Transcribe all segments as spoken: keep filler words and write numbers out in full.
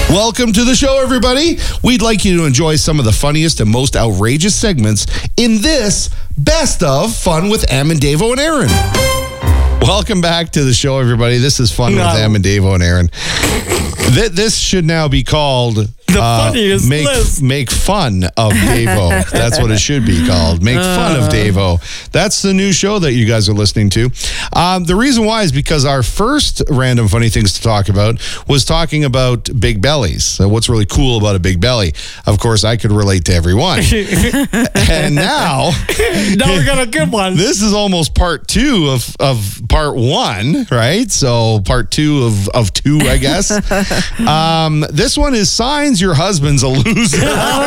Welcome to the show, everybody. We'd like you to enjoy some of the funniest and most outrageous segments in this Best of Fun with Am and Davo and Aaron. Welcome back to the show, everybody. This is Fun no. with Am and Davo and Aaron. Th- this should now be called The uh, funniest make, list. Make Fun of Davo. That's what it should be called. Make uh. Fun of Davo. That's the new show that you guys are listening to. Um, the reason why is because our first random funny things to talk about was talking about big bellies. So what's really cool about a big belly? Of course, I could relate to everyone. And now... now we got a good one. This is almost part two of, of part one, right? So part two of, of two, I guess. um, this one is signs your husband's a loser.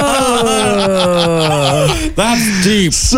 Oh, that's deep. So,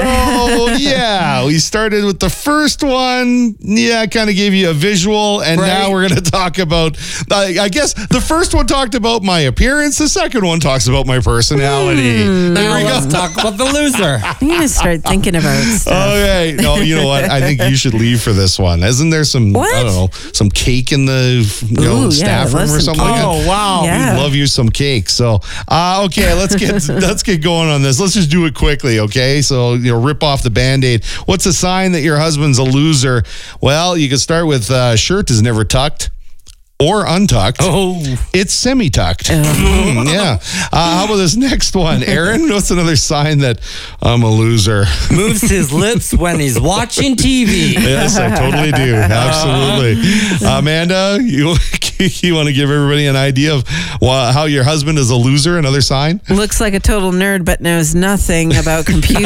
yeah, we started with the first one. Yeah, I kind of gave you a visual, and right. now we're going to talk about, uh, I guess the first one talked about my appearance. The second one talks about my personality. Mm, there we let's go. Talk about the loser. You need to start thinking about stuff. Okay. No, you know what? I think you should leave for this one. Isn't there some, what? I don't know, some cake in the you know, Ooh, staff yeah, room or something cake. like that? Oh, wow. Yeah. We'd love you some cake. So, uh, okay, let's get let's get going on this. Let's just do it quickly, okay? So, you know, rip off the Band-Aid. What's a sign that your husband's a loser? Well, you can start with uh, shirt is never tucked or untucked. Oh. It's semi-tucked. Mm, yeah. Uh, how about this next one? Aaron, what's another sign that I'm a loser? Moves his lips when he's watching T V. Yes, I totally do. Absolutely. Uh, Amanda, you you want to give everybody an idea of how your husband is a loser? Another sign? Looks like a total nerd, but knows nothing about computers.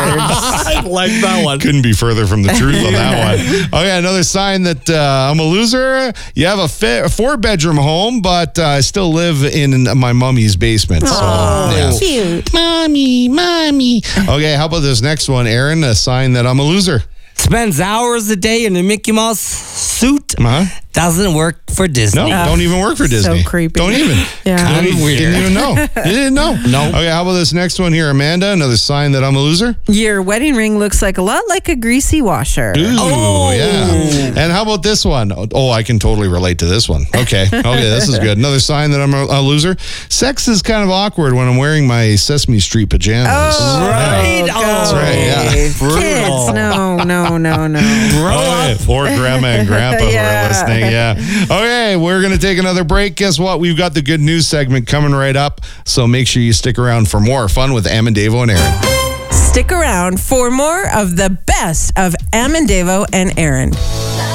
I like that one. Couldn't be further from the truth on that one. Okay, another sign that uh, I'm a loser. You have a, fi- a four-bedroom home, but uh, I still live in my mommy's basement. So, oh, yeah. cute. Mommy, mommy. Okay, how about this next one, Aaron? A sign that I'm a loser. Spends hours a day in a Mickey Mouse suit. Uh-huh. Doesn't work for Disney. No, Uh, don't even work for Disney. So creepy. Don't even. Yeah. Don't even, Weird. didn't even know. You didn't know. No. Okay, how about this next one here, Amanda? Another sign that I'm a loser? Your wedding ring looks like a lot like a greasy washer. Ooh, Oh. yeah. And how about this one? Oh, I can totally relate to this one. Okay. Okay, this is good. Another sign that I'm a, a loser. Sex is kind of awkward when I'm wearing my Sesame Street pajamas. Oh, Right. God. That's right, yeah. Kids, no, no, no, no. Oh, poor grandma and grandpa Yeah. who are listening. Yeah. Okay, we're going to take another break. Guess what? We've got the good news segment coming right up. So make sure you stick around for more fun with Am and Davo and Aaron. Stick around for more of the best of Am and Davo and Aaron.